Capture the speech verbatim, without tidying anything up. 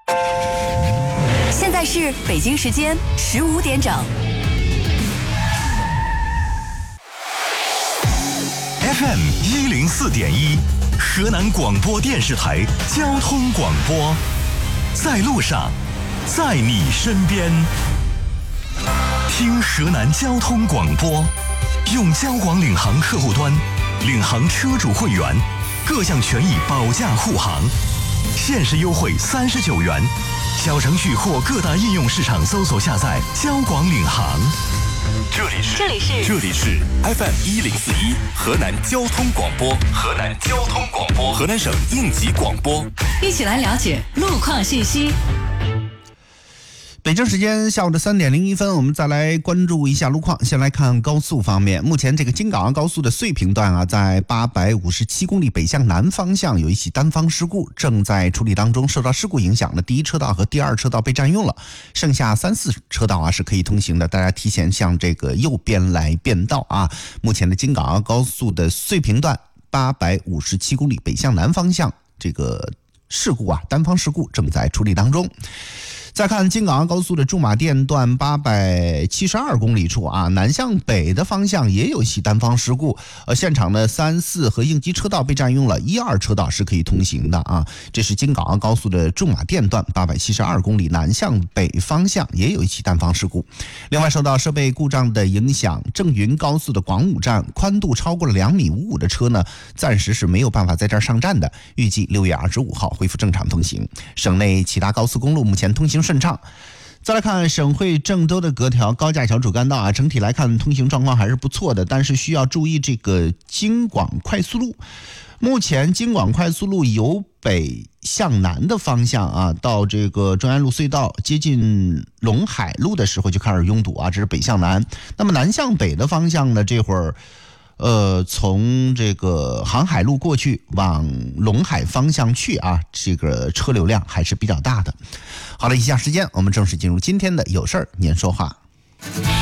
现在是北京时间十五点整。 F M 一零四点一，河南广播电视台交通广播，在路上，在你身边。听河南交通广播，用交广领航客户端，领航车主会员，各项权益保驾护航，限时优惠三十九元。小程序或各大应用市场搜索下载交广领航。这里是这里是这里是 F M 一零四一河南交通广播，河南交通广播，河南省应急广播。 一起来了解路况信息。 北京时间下午的三点零一分，我们再来关注一下路况。先来看高速方面，目前这个京港澳高速的遂平段啊，在八百五十七公里北向南方向有一起单方事故正在处理当中，受到事故影响的第一车道和第二车道被占用了，剩下三四车道啊是可以通行的，大家提前向这个右边来变道啊。目前的京港澳高速的遂平段八百五十七公里北向南方向这个事故啊，单方事故正在处理当中。再看京港澳高速的驻马店段八百七十二公里处啊，南向北的方向也有一起单方事故，呃，现场的三四和应急车道被占用了，一二车道是可以通行的啊。这是京港澳高速的驻马店段八百七十二公里南向北方向也有一起单方事故。另外，受到设备故障的影响，郑云高速的广武站宽度超过了两米五五的车呢，暂时是没有办法在这儿上站的，预计六月二十五号恢复正常通行。省内其他高速公路目前通行顺畅。再来看省会郑州的隔条高架桥主干道啊，整体来看通行状况还是不错的，但是需要注意这个京广快速路。目前京广快速路由北向南的方向啊，到这个中安路隧道接近陇海路的时候就开始拥堵啊，这是北向南。那么南向北的方向呢，这会儿呃，从这个航海路过去往陇海方向去啊，这个车流量还是比较大的。好了，以下时间我们正式进入今天的有事儿您说话。